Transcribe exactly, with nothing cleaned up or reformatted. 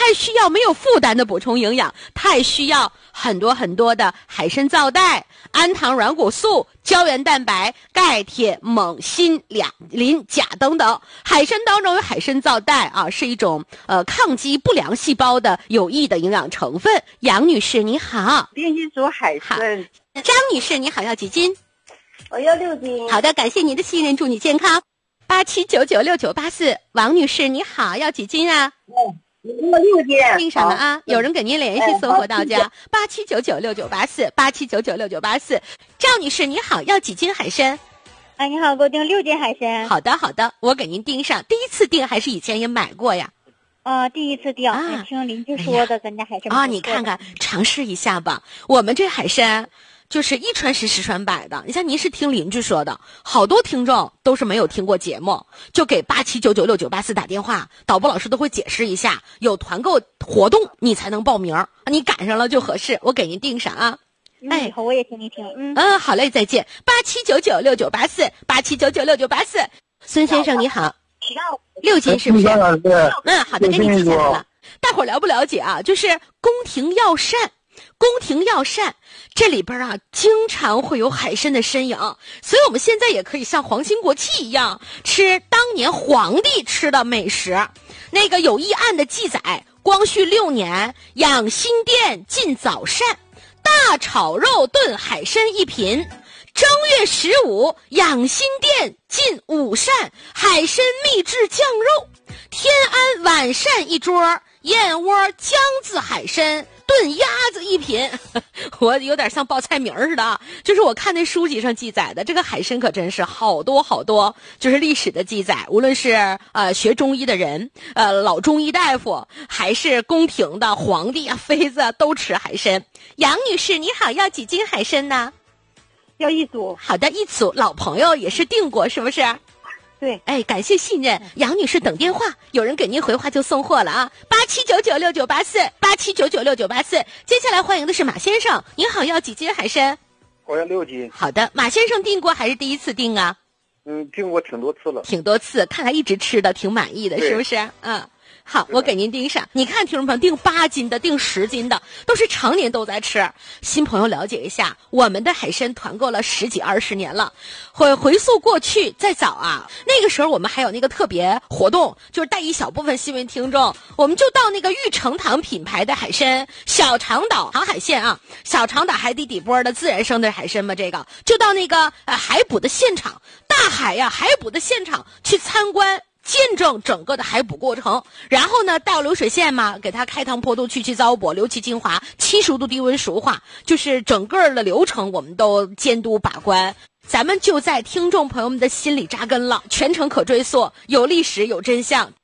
太需要没有负担的补充营养，太需要很多很多的海参皂带、氨糖软骨素、胶原蛋白、钙、铁、锰、锌、两磷、钾等等。海参当中有海参皂带啊，是一种呃抗击不良细胞的有益的营养成分。杨女士你好。 编辑组海参。 张女士你好，要几斤？ 我要六斤。 好的，感谢您的信任，祝你健康。八七九九六九八四，王女士你好，要几斤啊？ 嗯，你给我六斤。 订上了啊，有人给您联系送货到家。八七九九六九八四，八七九九六九八四。赵女士你好，要几斤海参？ 哎，你好，给我订六斤海参。 好的好的，我给您订上。第一次订还是以前也买过呀？ 啊、呃，第一次订， 啊、 听邻居说的，咱家海参啊，你看看，尝试一下吧。我们这海参就是一传十，十传百的。你像您是听邻居说的，好多听众都是没有听过节目，就给八七九九六九八四打电话，导播老师都会解释一下，有团购活动你才能报名，你赶上了就合适，我给您订上啊。 哎，以后我也听一听。嗯嗯，好嘞，再见。八七九九六九八四，八七九九六九八四。孙先生你好，六斤是不是？嗯，好的，给你记下来了。大伙儿了不了解啊？就是宫廷药膳。宫廷药膳这里边啊，经常会有海参的身影，所以我们现在也可以像皇亲国戚一样吃当年皇帝吃的美食。那个有一案的记载，光绪六年，养心殿进早膳，大炒肉炖海参一品。正月十五，养心殿进午膳，海参秘制酱肉。天安晚膳一桌，燕窝姜子海参炖鸭子一品。我有点像报菜名似的，就是我看那书籍上记载的，这个海参可真是好多好多，就是历史的记载，无论是呃学中医的人，呃老中医大夫，还是宫廷的皇帝啊、妃子啊，都吃海参。杨女士你好，要几斤海参呢？ 要一组。 好的，一组。老朋友也是订过是不是？ 对， 哎，感谢信任，杨女士等电话，有人给您回话就送货了啊！八七九九六九八四，八七九九六九八四。接下来欢迎的是马先生，您好，要几斤海参？ 我要六斤。 好的，马先生订过还是第一次订啊？ 嗯，订过挺多次了。 挺多次，看来一直吃的挺满意的，是不是？嗯。好，我给您订上。你看，听众朋友，订八斤的、订十斤的，都是常年都在吃。新朋友了解一下，我们的海参团购了十几二十年了。回回溯过去，再早啊，那个时候我们还有那个特别活动，就是带一小部分新闻听众，我们就到那个玉成堂品牌的海参，小长岛航海线啊，小长岛海底底波的自然生的海参嘛，这个就到那个呃海捕的现场，大海呀、啊、海捕的现场去参观。见证整个的海捕过程，然后呢，到流水线嘛，给它开膛破肚、去其糟粕、留其精华，七十度低温熟化，就是整个的流程我们都监督把关。咱们就在听众朋友们的心里扎根了，全程可追溯，有历史有真相。